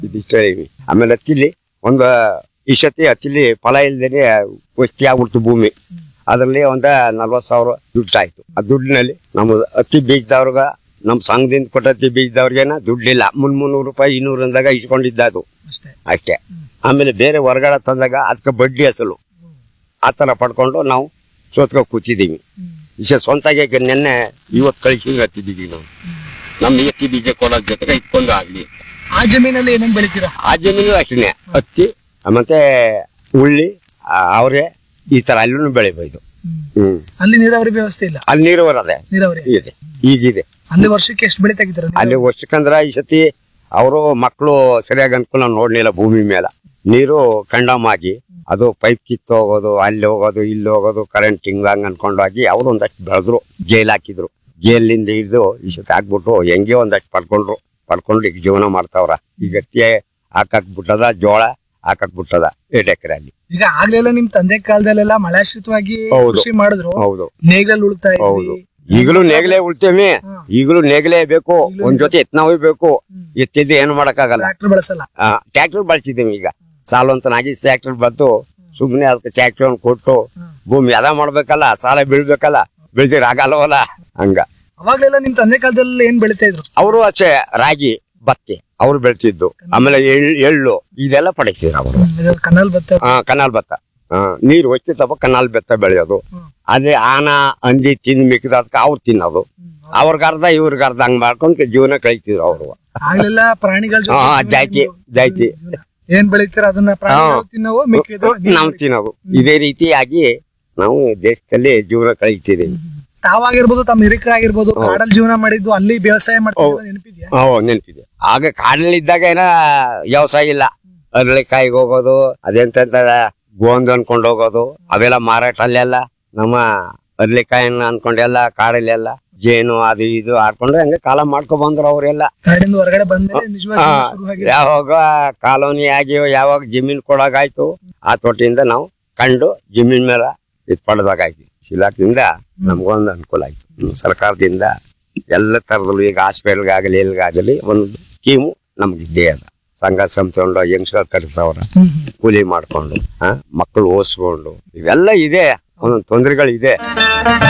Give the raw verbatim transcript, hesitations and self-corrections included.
ಇದಿಷ್ಟ ಆಮೇಲೆ ಹತ್ತಿಲಿ ಒಂದು ಈ ಸತಿ ಹತ್ತಿಲಿ ಫಲ ಇಲ್ದೇನೆ ವಸ್ತಿ ಆಗ್ಬಿಡ್ತು ಭೂಮಿ. ಅದರಲ್ಲಿ ಒಂದ ನಲ್ವತ್ ಸಾವಿರ ದುಡ್ಡು ಆಯ್ತು. ಆ ದುಡ್ಡಿನಲ್ಲಿ ನಮ್ಮ ಹತ್ತಿ ಬೀಜದವ್ರಗ ನಮ್ ಸಂಘದಿಂದ ಕೊಟ್ಟ ಹತ್ತಿ ಬೀಜದವ್ರಿಗೇನ ದುಡ್ಡಿಲ್ಲ. ಮುನ್ ಮುನ್ನೂರು ರೂಪಾಯಿ ಇನ್ನೂರು ಅಂದಾಗ ಇಸ್ಕೊಂಡಿದ್ದ ಅದು ಅಷ್ಟೇ. ಆಮೇಲೆ ಬೇರೆ ಹೊರಗಡೆ ತಂದಾಗ ಅದಕ್ಕೆ ಬಡ್ಡಿ ಅಸಲು ಆತರ ಪಡ್ಕೊಂಡು ನಾವು ಸೋತ್ಕ ಕೂತಿದೀವಿ. ವಿಷಯ ಸ್ವಂತಾಗಿ ನೆನ್ನೆ ಇವತ್ತು ಕಳಿಸಿ ಹತ್ತಿದೀವಿ ನಾವು. ನಮ್ ಎತ್ತಿ ಬೀಜ ಕೊಡೋದ್ ಜೊತೆಗೆ ಇಟ್ಕೊಂಡು ಆಗ್ಲಿ. ಆ ಜಮೀನಲ್ಲಿ ಏನೇನ್ ಬೆಳಿತೀರಾ? ಆ ಜಮೀನು ಅಷ್ಟೇ ಹತ್ತಿ ಮತ್ತೆ ಉಳ್ಳಿ ಅವ್ರೆ ಈ ತರ ಅಲ್ಲೂ ಬೆಳಿಬಹುದು. ಹ್ಮ್ ಅಲ್ಲಿ ನೀರಾವರಿ ವ್ಯವಸ್ಥೆ ಇಲ್ಲ? ಅಲ್ಲಿ ನೀರಾವರಿ ಅದೇ ನೀರಾವರಿ ಇದೆ ಈಗಿದೆ. ಅಲ್ಲಿ ವರ್ಷಕ್ಕೆ ಎಷ್ಟು ಬೆಳೆ ತೆಗಿತಾರೆ? ಅಲ್ಲಿ ವರ್ಷಕ್ಕಂದ್ರ ಈ ಸತಿ ಅವರು ಮಕ್ಕಳು ಸರಿಯಾಗಿ ಅನುಕೂಲ ನೋಡ್ಲಿಲ್ಲ. ಭೂಮಿ ಮೇಲೆ ನೀರು ಕಂಡಮ್ ಆಗಿ ಅದು ಪೈಪ್ ಕಿತ್ತು ಹೋಗೋದು, ಅಲ್ಲಿ ಹೋಗೋದು, ಇಲ್ಲಿ ಹೋಗೋದು, ಕರೆಂಟ್ ಹಿಂಗ್ ಹಂಗ್ ಅನ್ಕೊಂಡಾಗಿ ಅವ್ರು ಒಂದಷ್ಟು ಬೆಳೆದ್ರು. ಗೇಲ್ ಹಾಕಿದ್ರು. ಗೇಲಿಂದ ಹಿಡಿದು ಈ ಸತಿ ಹಾಕ್ಬಿಟ್ಟು ಹೆಂಗೆ ಒಂದಷ್ಟು ಪಡ್ಕೊಂಡ್ರು. ಪಡ್ಕೊಂಡು ಈಗ ಜೀವನ ಮಾಡ್ತಾವ್ರ. ಈಗ ಗಟ್ಟಿ ಹಾಕಕ್ ಬಿಟ್ಟದ, ಜೋಳ ಹಾಕಕ್ ಬಿಟ್ಟದ ಎರಡು ಎಕರೆ ಅಲ್ಲಿ. ಈಗ ಆಗ್ಲೆಲ್ಲ ನಿಮ್ ತಂದೆ ಕಾಲದಲ್ಲೆಲ್ಲ ಮಳೆಶ್ರಿತವಾಗಿ ಕೃಷಿ ಮಾಡಿದ್ರು. ಹೌದು, ನೇಗಲ್ ಉಳ್ತಾ ಹೌದು. ಈಗಲೂ ನೇಗಲೆ ಉಳ್ತೇವೆ. ಈಗಲೂ ನೇಗಲೆ ಬೇಕು. ಒಂದ್ ಜೊತೆ ಎತ್ನಾವೇ ಬೇಕು. ಎತ್ತಿದ್ದು ಏನು ಮಾಡಕ್ ಆಗಲ್ಲ. ಟ್ರಾಕ್ಟರ್ ಬಳಸಲ್ಲ. ಟ್ರ್ಯಾಕ್ಟರ್ ಬಳಸಿದ್ದೀವಿ. ಈಗ ಸಾಲ ಅಂತ ನಾಗಿ ಟ್ರ್ಯಾಕ್ಟರ್ ಬಂತು. ಸುಮ್ನೆ ಅದಕ್ಕೆ ಟ್ರ್ಯಾಕ್ಟರ್ ಕೊಟ್ಟು ಭೂಮಿ ಅದ ಮಾಡ್ಬೇಕಲ್ಲ, ಸಾಲ ಬೀಳ್ಬೇಕಲ್ಲ. ಬೆಳ್ದಿರ ಆಗಲ್ವಲ್ಲ ಹಂಗ. ಅವಾಗ್ಲೆಲ್ಲ ನಿಮ್ ತಂದೆ ಕಾಲದಲ್ಲಿ ಏನ್ ಬೆಳಿತಾ ಇದ್ರು? ಅವರು ಅಷ್ಟೇ ರಾಗಿ ಭತ್ತೆ ಅವ್ರು ಬೆಳ್ತಿದ್ದು. ಆಮೇಲೆ ಎಳ್ಳು ಇದೆಲ್ಲ ಪಡಿತಿದ್ರು ಅವರು. ಕನಾಲ್ ಭತ್ತ. ಹಾ ಕನಾಲ್ ಭತ್ತ. ನೀರು ಹೊಚ್ಚಿತಪ್ಪ ಕನಾಲ್ ಭತ್ತ ಬೆಳೆಯೋದು. ಅದೇ ಆನ ಹಂದಿ ತಿಂದ್ ಮಿಕ್ಕಿದ ಅದಕ್ಕೆ ಅವ್ರು ತಿನ್ನೋದು. ಅವ್ರಿಗೆ ಅರ್ಧ ಇವ್ರಿಗೆ ಅರ್ಧ ಹಂಗ್ ಮಾಡ್ಕೊಂಡು ಜೀವನ ಕಳಿತಿದ್ರು ಅವರು. ಆಗ್ಲೆಲ್ಲ ಪ್ರಾಣಿಗಳ ಜಾಯ್ತಿ ಜಾಯ್ತಿ ಏನ್ ಬೆಳಿತೀರ ಅದನ್ನ ತಿನ್ನೋವು, ನಾವು ತಿನ್ನೋದು. ಇದೇ ರೀತಿಯಾಗಿ ನಾವು ದೇಶದಲ್ಲಿ ಜೀವನ ಕಳಿತಿದ್ದೀವಿ. ತಾವಾಗಿರ್ಬೋದು, ತಮ್ಮ ಹಿರಿಕರಾಗಿರ್ಬೋದು, ಕಾಡಲ್ಲಿ ಜೀವನ ಮಾಡಿದ್ದು, ಅಲ್ಲಿ ವ್ಯವಸಾಯ ಮಾಡ್ತೀವಿ ನೆನಪಿದ್ಯಾ? ಹ್ಮ್ ನೆನಪಿದೆ. ಆಗ ಕಾಡಲ್ಲಿ ಇದ್ದಾಗ ಏನ ವ್ಯವಸಾಯ ಇಲ್ಲ. ಅರಳಿಕಾಯಿಗೆ ಹೋಗೋದು, ಅದೆಂತ ಗೋಂದ್ ಅನ್ಕೊಂಡ್ ಹೋಗೋದು, ಅವೆಲ್ಲ ಮಾರಾಟ ಅಲ್ಲೆಲ್ಲ ನಮ್ಮ ಅರಳಿಕಾಯಿನ ಅನ್ಕೊಂಡೆಲ್ಲ ಕಾಡಲ್ಲೆಲ್ಲ ಜೇನು ಅದು ಇದು ಆಡ್ಕೊಂಡು ಹಂಗೆ ಕಾಲ ಮಾಡ್ಕೊಂಡ್ ಬಂದ್ರು ಅವ್ರೆಲ್ಲ. ಕಾಡಿಂದ ಹೊರಗಡೆ ಬಂದ್ರೆ ಯಾವಾಗ ಕಾಲೋನಿ ಆಗಿ ಯಾವಾಗ ಜಮೀನ್ ಕೊಡೋಗಾಯ್ತು ಆ ತೋಟದಿಂದ ನಾವು ಕಂಡು ಜಮೀನ್ ಮೇಲೆ ಇದ್ ಪಡೆದಾಗಾಯ್ತು. ಇಲಾಖೆಯಿಂದ ನಮ್ಗೊಂದು ಅನುಕೂಲ ಆಯ್ತು. ಸರ್ಕಾರದಿಂದ ಎಲ್ಲ ತರದಲ್ಲೂ ಈಗ ಹಾಸ್ಪಿಟಲ್ಗಾಗಲಿ ಎಲ್ಗಾಗಲಿ ಒಂದು ಸ್ಕೀಮು ನಮ್ಗಿದ್ದೇ ಅದ. ಸಂಘ ಸಂಸ್ಥೆ ಹೆಂಗ್ಸ್ಗಳು ಕಟ್ತಾವ್ರ, ಕೂಲಿ ಮಾಡ್ಕೊಂಡು, ಹ ಮಕ್ಕಳು ಓದಿಸ್ಕೊಂಡು ಇವೆಲ್ಲ ಇದೆ. ಒಂದೊಂದು ತೊಂದರೆಗಳಿದೆ.